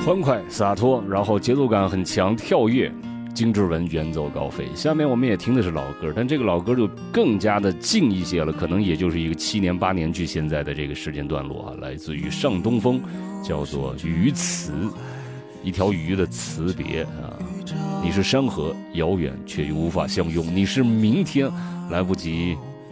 欢快洒脱，然后节奏感很强，跳跃。金志文远走高飞。下面我们也听的是老歌，但这个老歌就更加的近一些了，可能也就是一个7年8年距现在的这个时间段落啊，来自于上东风，叫做《鱼词》，一条鱼的词别啊。你是山河遥远却又无法相拥，你是明天来不及